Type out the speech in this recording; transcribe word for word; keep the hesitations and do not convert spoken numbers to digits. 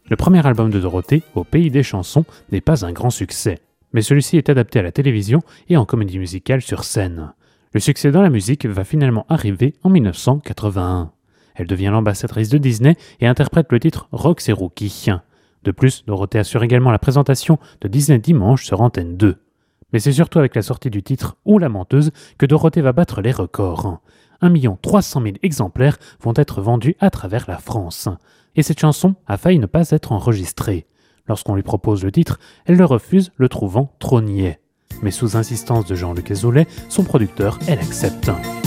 Le premier album de Dorothée, Au pays des chansons, n'est pas un grand succès, mais celui-ci est adapté à la télévision et en comédie musicale sur scène. Le succès dans la musique va finalement arriver en dix-neuf cent quatre-vingt-un. Elle devient l'ambassadrice de Disney et interprète le titre Rox et Rookie. De plus, Dorothée assure également la présentation de Disney Dimanche sur Antenne deux. Mais c'est surtout avec la sortie du titre Ou la menteuse que Dorothée va battre les records. un million trois cent mille exemplaires vont être vendus à travers la France. Et cette chanson a failli ne pas être enregistrée. Lorsqu'on lui propose le titre, elle le refuse, le trouvant trop niais. Mais sous insistance de Jean-Luc Azoulay, son producteur, elle accepte.